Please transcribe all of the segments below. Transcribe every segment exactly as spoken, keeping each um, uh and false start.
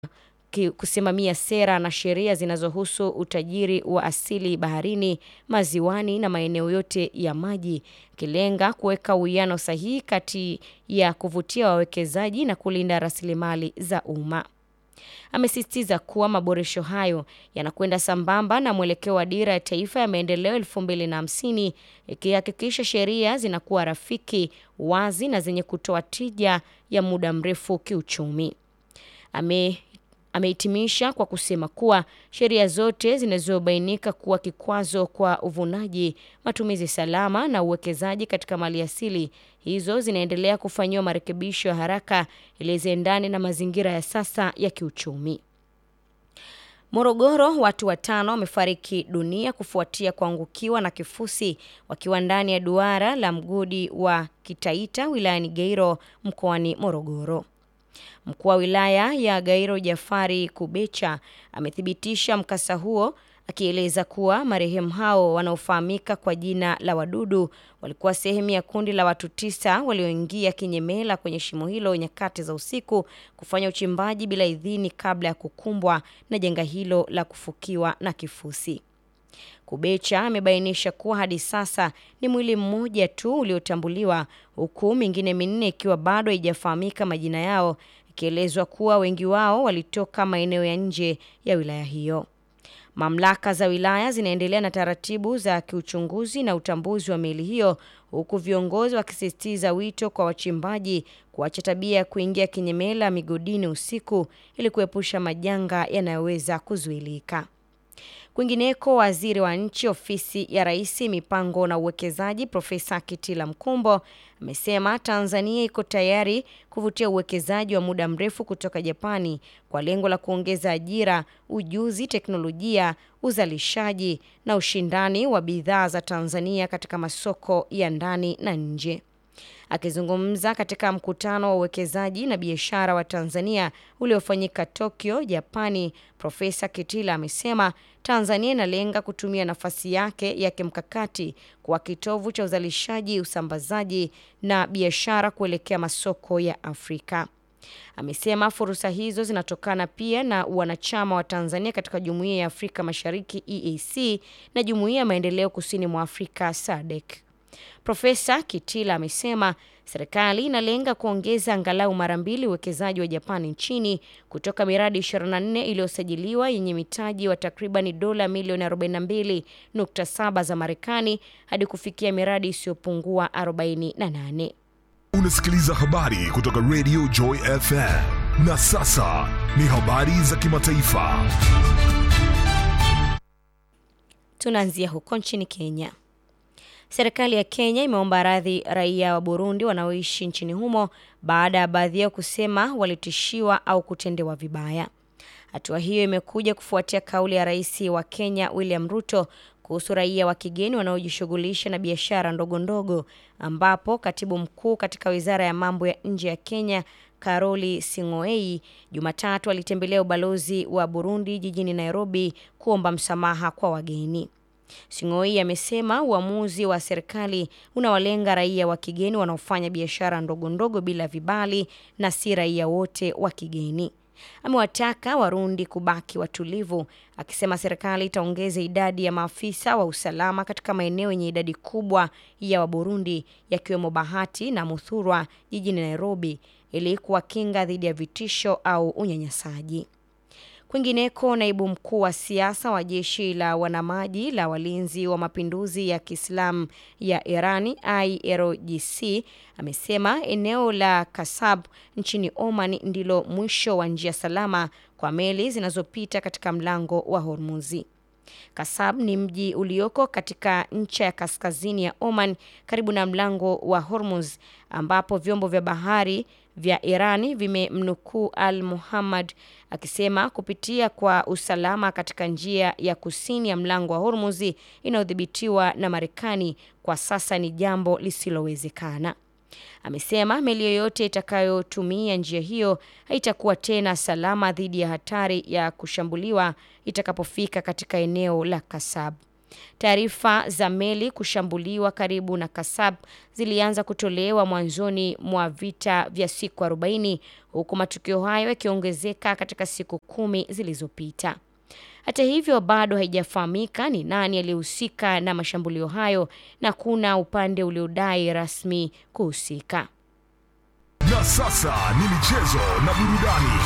kusimamia sera na sheria zinazohusu utajiri wa asili baharini, maziwani na maeneo yote ya maji, kilenga kuweka uwiano sahihi kati ya kuvutia wawekezaji na kulinda rasilimali za umma. Amesisitiza kuwa maboresho hayo yanakwenda sambamba na mwelekeo wa dira ya taifa ya maendeleo elfu mbili na hamsini, ikihakikisha sheria zinakuwa rafiki, wazi na zenye kutoa tija ya muda mrefu kiuchumi. Ame Amehitimisha kwa kusema kuwa sheria zote zinazobainika kuwa kikwazo kwa uvunaji, matumizi salama na uwekezaji katika maliasili hizo zinaendelea kufanyiwa marekebisho ya haraka ili ziendane na mazingira ya sasa ya kiuchumi. Morogoro, watu watano wamefariki dunia kufuatia kuangukiwa na kifusi wakiwa ndani ya duara la mgodi wa Kitaita wilayani Gairo mkoani Morogoro. Mkuu wa wilaya ya Gairo Jafari Kubecha amethibitisha mkasa huo, akieleza kuwa marehemu hao wanaofahamika kwa jina la Wadudu walikuwa sehemu ya kundi la watu tisa walioingia kinyemela kwenye shimo hilo nyakati za usiku kufanya uchimbaji bila idhini kabla ya kukumbwa na janga hilo la kufukiwa na kifusi. Kubecha amebainisha kuwa hadi sasa ni mwili mmoja tu uliotambuliwa, huku mingine minne ikiwa bado haijafahamika majina yao, ikielezwa kuwa wengi wao walitoka maeneo ya nje ya wilaya hiyo. Mamlaka za wilaya zinaendelea na taratibu za kiuchunguzi na utambuzi wa miili hiyo, huku viongozi wakisisitiza wito kwa wachimbaji kuacha tabia ya kuingia kinyemela migodini usiku ili kuepusha majanga yanayoweza kuzuilika. Kwingineko, waziri wa nchi ofisi ya Rais, mipango na uwekezaji, Profesa Kitila Mkumbo amesema Tanzania iko tayari kuvutia uwekezaji wa muda mrefu kutoka Japani kwa lengo la kuongeza ajira, ujuzi, teknolojia, uzalishaji na ushindani wa bidhaa za Tanzania katika masoko ya ndani na nje. Akizungumza katika mkutano wa uwekezaji na biashara wa Tanzania uliofanyika Tokyo, Japani, Profesa Kitila amesema Tanzania inalenga kutumia nafasi yake ya kimkakati kwa kitovu cha uzalishaji, usambazaji na biashara kuelekea masoko ya Afrika. Amesema fursa hizo zinatokana pia na wanachama wa Tanzania katika Jumuiya ya Afrika Mashariki E A C na Jumuiya ya Maendeleo Kusini mwa Afrika S A D C. Profesa Kitila amesema serikali inalenga kuongeza angalau mara mbili uwekezaji wa Japani nchini kutoka miradi ishirini na nne iliyosajiliwa yenye mitaji wa takriban dola milioni arobaini na mbili nukta saba za Marekani hadi kufikia miradi isiyopungua arobaini na nane. Unasikiliza habari kutoka Radio Joy F M. Na sasa ni habari za kimataifa. Tunaanzia huko nchini Kenya. Serikali ya Kenya imeomba radhi raia wa Burundi wanaoishi nchini humo baada ya baadhi yao kusema walitishiwa au kutendewa vibaya. Hatua hiyo imekuja kufuatia kauli ya Rais wa Kenya William Ruto kuhusu raia wa kigeni wanaojishughulisha na biashara ndogo ndogo, ambapo katibu mkuu katika Wizara ya Mambo ya Nje ya Kenya Karoli Singoei Jumatatu alitembelea ubalozi wa Burundi jijini Nairobi kuomba msamaha kwa wageni. Singoei amesema uamuzi wa serikali unawalenga raia wa kigeni wanaofanya biashara ndogo ndogo bila vibali na si raia wote wa kigeni. Amewataka Warundi kubaki watulivu, akisema serikali itaongeza idadi ya maafisa wa usalama katika maeneo yenye idadi kubwa ya Waburundi yakiwemo Bahati na Muthurwa jijini Nairobi ili kuwakinga dhidi ya vitisho au unyanyasaji. Kwingineko, naibu mkuu wa siasa wa jeshi la wanamaji la walinzi wa mapinduzi ya Kiislamu ya Irani I R G C amesema eneo la Kasab nchini Oman ndilo mwisho wa njia salama kwa meli zinazopita katika mlango wa Hormuzi. Kasab ni mji ulioko katika ncha ya kaskazini ya Oman karibu na mlango wa Hormuz, ambapo vyombo vya bahari vya Irani vimemnukuu Al Muhammad akisema kupitia kwa usalama katika njia ya kusini ya mlango wa Hormuzi inayodhibitiwa na Marekani kwa sasa ni jambo lisilowezekana. Amesema meli yoyote itakayotumia njia hiyo haitakuwa tena salama dhidi ya hatari ya kushambuliwa itakapofika katika eneo la Kasab. Taarifa za meli kushambuliwa karibu na Kasab zilianza kutolewa mwanzoni mwa vita vya siku arobaini, huku matukio hayo yakiongezeka katika siku kumi zilizopita. Hata hivyo, bado haijafahamika ni nani aliyehusika na mashambulio hayo na kuna upande uliodai rasmi kuhusika. Na sasa ni michezo na burudani.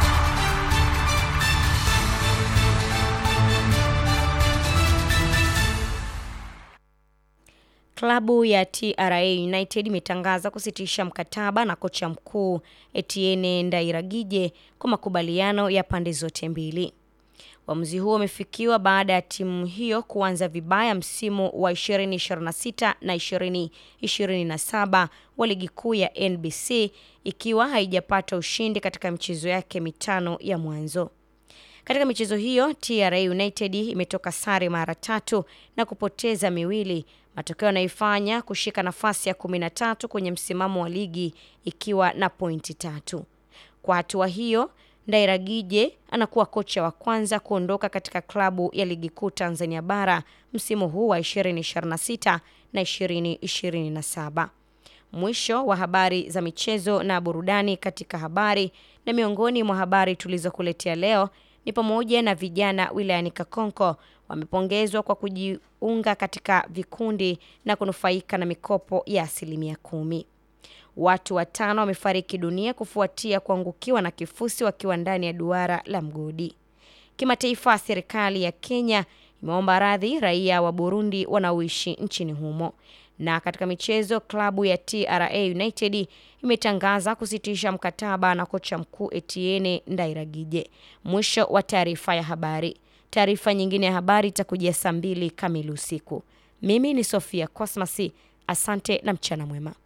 Klabu ya T R A United imetangaza kusitisha mkataba na kocha mkuu Etienne Ndairagije kwa makubaliano ya pande zote mbili. Uamuzi huo umefikiwa baada ya timu hiyo kuanza vibaya msimu wa ishirini ishirini na sita na ishirini ishirini na saba wa ligi kuu ya N B C ikiwa haijapata ushindi katika michezo yake mitano ya mwanzo. Katika michezo hiyo, T R A United imetoka sare mara tatu na kupoteza miwili, matokeo yanaifanya kushika nafasi ya kumi na tatu kwenye msimamo wa ligi ikiwa na pointi tatu. Kwa hatua hiyo, Ndairagije anakuwa kocha wa kwanza kuondoka katika klabu ya ligi kuu Tanzania bara msimu huu wa ishirini ishirini na sita na ishirini ishirini na saba. Mwisho wa habari za michezo na burudani katika habari, na miongoni mwa habari tulizokuletea leo ni pamoja na vijana wilayani Kakonko wamepongezwa kwa kujiunga katika vikundi na kunufaika na mikopo ya asilimia kumi. Watu watano wamefariki dunia kufuatia kuangukiwa na kifusi wakiwa ndani ya duara la mgodi. Kimataifa, serikali ya Kenya imeomba radhi raia wa Burundi wanaoishi nchini humo. Na katika michezo, klabu ya T R A United imetangaza kusitisha mkataba na kocha mkuu Etienne Ndairagije. Mwisho wa taarifa ya habari. Taarifa nyingine ya habari itakujia saa mbili kamili usiku. Mimi ni Sofia Cosmas. Asante na mchana mwema.